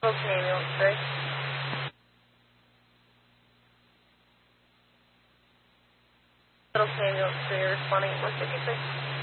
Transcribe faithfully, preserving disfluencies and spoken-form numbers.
Wilson Ambulance three. Wilson Ambulance three responding at one fifty-six.